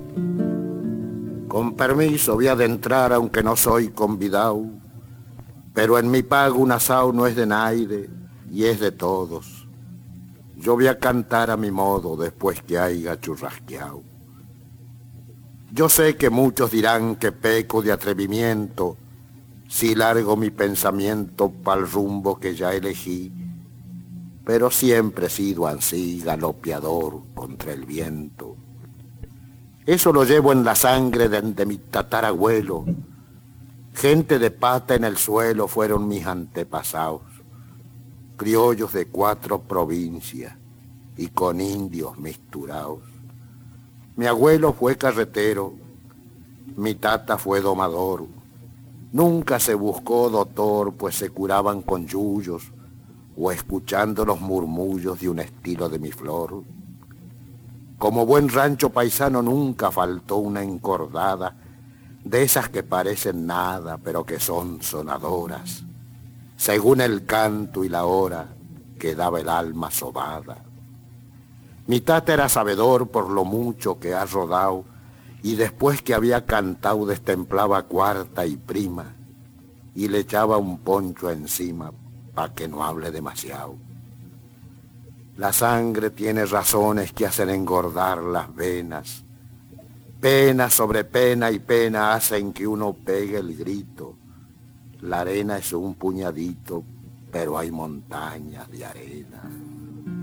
Con permiso voy a adentrar aunque no soy convidado, pero en mi pago un asao no es de naide y es de todos. Yo voy a cantar a mi modo después que haya churrasqueado. Yo sé que muchos dirán que peco de atrevimiento si largo mi pensamiento pa'l rumbo que ya elegí, pero siempre he sido ansí galopeador contra el viento. Eso lo llevo en la sangre de mi tatarabuelo. Gente de pata en el suelo fueron mis antepasados, criollos de 4 provincias y con indios misturados. Mi abuelo fue carretero, mi tata fue domador. Nunca se buscó doctor, pues se curaban con yuyos o escuchando los murmullos de un estilo de mi flor. Como buen rancho paisano nunca faltó una encordada, de esas que parecen nada, pero que son sonadoras. Según el canto y la hora, quedaba el alma sobada. Mi tata era sabedor por lo mucho que ha rodado, y después que había cantado destemplaba cuarta y prima, y le echaba un poncho encima pa' que no hable demasiado. La sangre tiene razones que hacen engordar las venas. Pena sobre pena y pena hacen que uno pegue el grito. La arena es un puñadito, pero hay montañas de arena.